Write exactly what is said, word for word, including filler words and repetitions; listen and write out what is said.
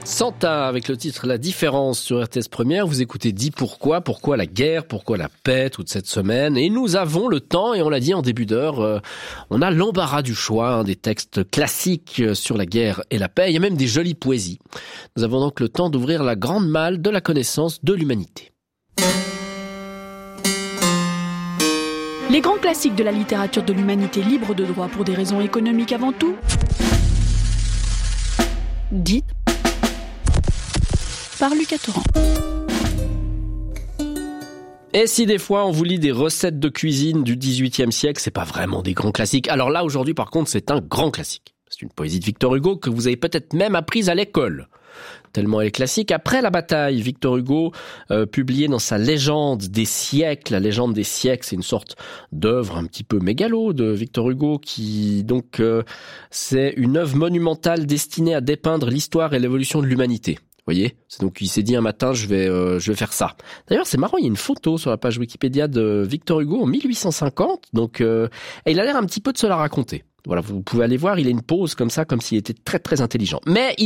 Santa avec le titre La Différence sur R T S Première. Vous écoutez Dis pourquoi, pourquoi la guerre, pourquoi la paix toute cette semaine. Et nous avons le temps, et on l'a dit en début d'heure, euh, on a l'embarras du choix, hein, des textes classiques sur la guerre et la paix. Il y a même des jolies poésies. Nous avons donc le temps d'ouvrir la grande malle de la connaissance de l'humanité. Les grands classiques de la littérature de l'humanité libre de droit pour des raisons économiques avant tout. Dites par Lucas Torrent. Et si des fois on vous lit des recettes de cuisine du dix-huitième siècle, c'est pas vraiment des grands classiques. Alors là, aujourd'hui, par contre, c'est un grand classique. C'est une poésie de Victor Hugo que vous avez peut-être même apprise à l'école. Tellement elle est classique. Après la bataille, Victor Hugo euh, publié dans sa Légende des siècles. La Légende des siècles, c'est une sorte d'œuvre un petit peu mégalo de Victor Hugo qui, donc, euh, c'est une œuvre monumentale destinée à dépeindre l'histoire et l'évolution de l'humanité. Vous voyez, c'est donc il s'est dit un matin je vais euh, je vais faire ça. D'ailleurs, c'est marrant, il y a une photo sur la page Wikipédia de Victor Hugo en mille huit cent cinquante. Donc euh, et il a l'air un petit peu de se la raconter. Voilà, vous pouvez aller voir, il a une pose comme ça, comme s'il était très très intelligent. Mais